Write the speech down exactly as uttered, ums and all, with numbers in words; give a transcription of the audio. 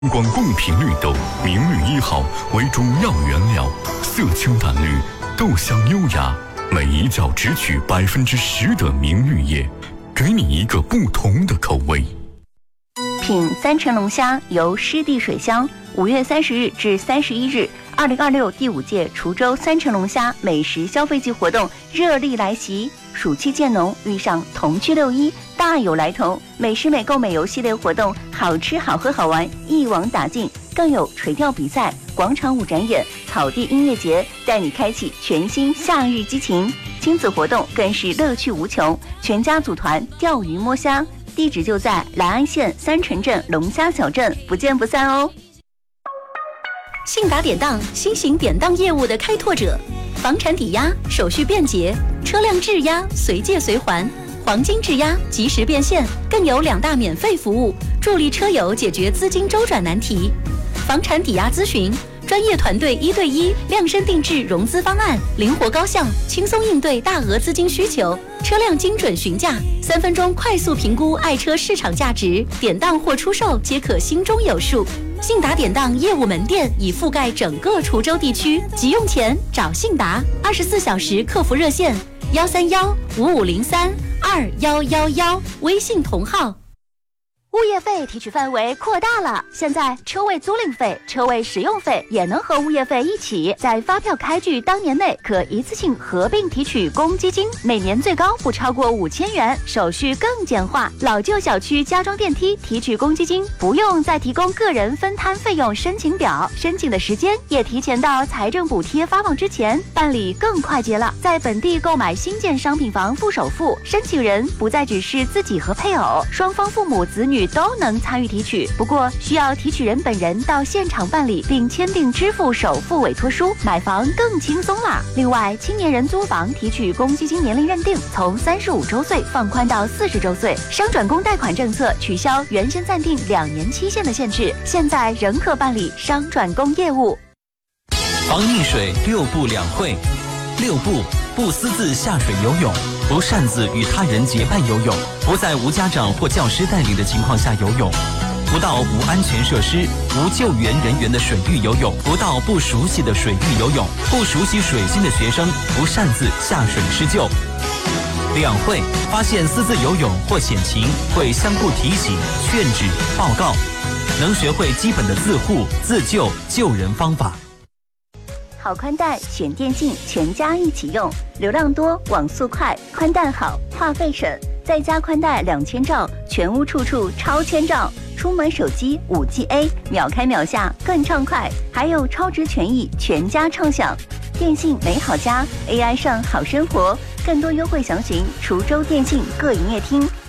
光贡品绿豆，名绿一号为中药原料，色清淡绿，豆香优雅，每一角只取百分之十的明绿叶，给你一个不同的口味。 品三成龙虾，由湿地水乡。五月三十日至三十一日，二零二六第五届滁州三成龙虾美食消费季活动热力来袭。暑气渐浓，遇上童趣六一，大有来头。美食美购美游系列活动，好吃好喝好玩一网打尽，更有垂钓比赛、广场舞展演、草地音乐节，带你开启全新夏日激情。亲子活动更是乐趣无穷，全家组团钓鱼摸虾，地址就在兰安县三城镇龙虾小镇，不见不散哦。 信达典当，新型典当业务的开拓者，房产抵押手续便捷，车辆质押随借随还，黄金质押及时变现，更有两大免费服务，助力车友解决资金周转难题。房产抵押咨询，专业团队一对一量身定制融资方案，灵活高效，轻松应对大额资金需求。车辆精准询价，三分钟快速评估爱车市场价值，典当或出售皆可心中有数。信达典当业务门店已覆盖整个滁州地区，急用钱找信达，二十四小时客服热线幺三幺五五零三二幺幺幺，微信同号。 物业费提取范围扩大了，现在车位租赁费、车位使用费也能和物业费一起，在发票开具当年内可一次性合并提取公积金，每年最高不超过五千元，手续更简化。老旧小区加装电梯提取公积金，不用再提供个人分摊费用申请表，申请的时间也提前到财政补贴发放之前，办理更快捷了。在本地购买新建商品房付首付，申请人不再只是自己和配偶，双方父母子女都能参与提取，不过需要提取人本人到现场办理并签订支付首付委托书，买房更轻松啦。另外，青年人租房提取公积金年龄认定从三十五周岁放宽到四十周岁，商转公贷款政策取消原先暂定两年期限的限制，现在仍可办理商转公业务。 防溺水六不两会，六不：不私自下水游泳，不擅自与他人结伴游泳，不在无家长或教师带领的情况下游泳，不到无安全设施、无救援人员的水域游泳，不到不熟悉的水域游泳，不熟悉水性的学生不擅自下水施救。两会：发现私自游泳或险情，会相互提醒、劝止、报告，能学会基本的自护、自救、救人方法。 好宽带选电信，全家一起用，流量多，网速快，宽带好，话费省，再加宽带两千兆，全屋处处超千兆，出门手机 五 G A 秒开秒下更畅快，还有超值权益，全家畅享。电信美好家 A I 上好生活，更多优惠详询滁州电信各营业厅